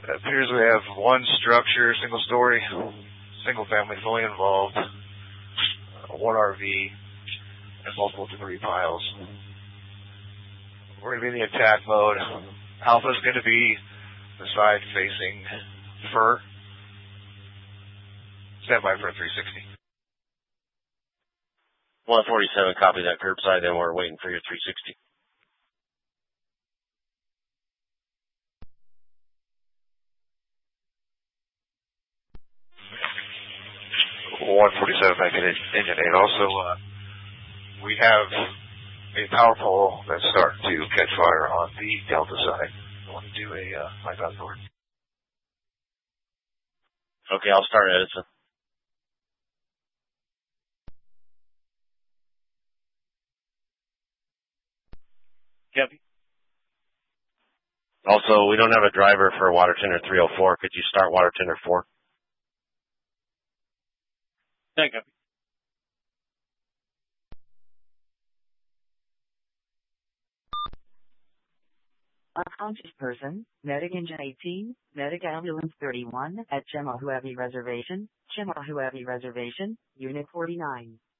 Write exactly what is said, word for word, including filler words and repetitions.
It appears we have one structure, single story, single family fully involved, uh, one R V, and multiple debris piles. We're going to be in the attack mode. Alpha's going to be the side facing fur. Stand by for a three sixty. one forty-seven, copy that curbside, and we're waiting for your three sixty. one forty-seven back at engine eight. Also, uh, we have a power pole that's starting to catch fire on the Delta side. I want to do a uh, live outdoor. Okay, I'll start Edison. Copy. Also, we don't have a driver for water tender three oh four. Could you start water tender four? Yeah, copy. Unconscious person, medic engine eighteen, medic ambulance thirty-one at Chemahuavi Reservation, Chemahuavi Reservation, Unit forty-nine.